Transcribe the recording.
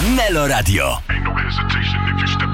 Nelo Radio. Ain't no hesitation if you step